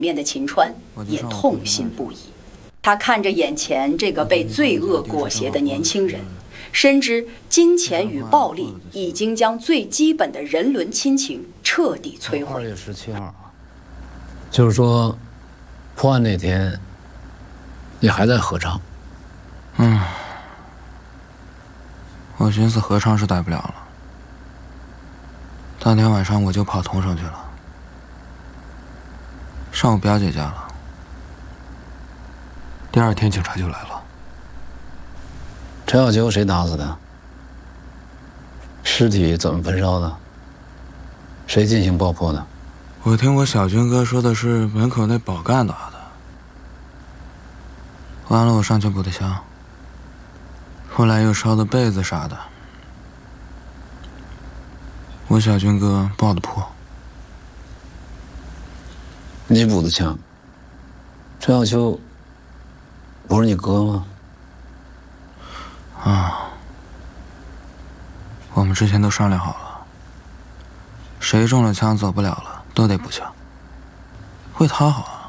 面的秦川也痛心不已。他看着眼前这个被罪恶裹挟的年轻人，深知金钱与暴力已经将最基本的人伦亲情彻底摧毁。2 月17号，就是说，破案那天，你还在合昌。 我寻思合昌是待不了了，当天晚上我就跑通上去了，上我表姐家了。第2天警察就来了。 陈小秋谁打死的？尸体怎么焚烧的？谁进行爆破的？ 我听我小军哥说的是门口那保干打的。完了，我上去补的枪，后来又烧的被子啥的。我小军哥爆的破。 你补的枪？陈小秋不是你哥吗？ 我们之前都商量好了，谁中了枪走不了了，都得补枪。为他好啊。